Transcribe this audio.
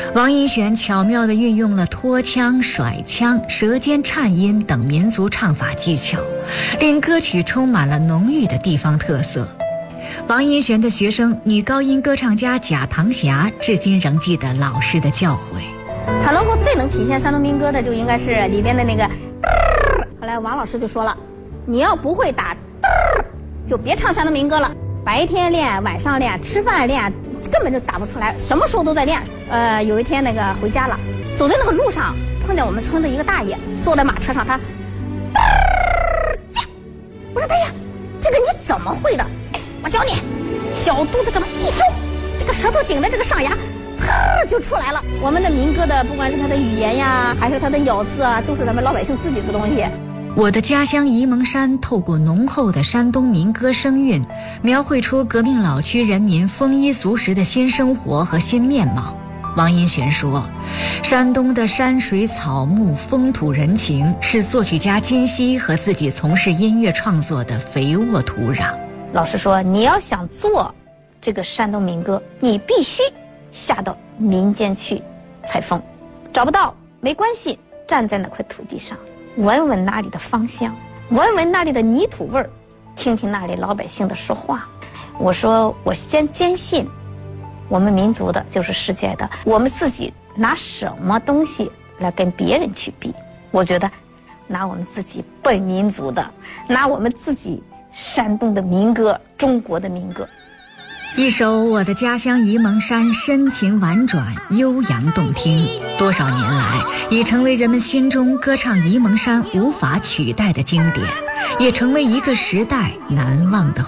王银旋巧妙地运用了拖腔、甩腔、舌尖颤音等民族唱法技巧，令歌曲充满了浓郁的地方特色。王银旋的学生女高音歌唱家贾棠霞至今仍记得老师的教诲。 他最能体现山东民歌的，就应该是里边的那个。后来王老师就说了，你要不会打，就别唱山东民歌了。白天练，晚上练，吃饭练，根本就打不出来，什么时候都在练。有一天回家了，走在那个路上，碰见我们村的一个大爷坐在马车上，他，我说大爷，这个你怎么会的？我教你，小肚子这么一收，这个舌头顶在这个上牙，就出来了。我们的民歌的，不管是它的语言呀，还是它的咬字啊，都是咱们老百姓自己的东西。 我的家乡沂蒙山透过浓厚的山东民歌声韵，描绘出革命老区人民丰衣足食的新生活和新面貌。王银旋说，山东的山水草木、风土人情是作曲家金溪和自己从事音乐创作的肥沃土壤。 老师说，你要想做这个山东民歌，你必须下到民间去采风，找不到没关系，站在那块土地上，闻闻那里的芳香，闻闻那里的泥土味儿，听听那里老百姓的说话。我说，我先坚信我们民族的就是世界的，我们自己拿什么东西来跟别人去比？我觉得拿我们自己本民族的，拿我们自己山东的民歌，中国的民歌。 一首《我的家乡沂蒙山》深情婉转、悠扬动听，多少年来已成为人们心中歌唱沂蒙山无法取代的经典，也成为一个时代难忘的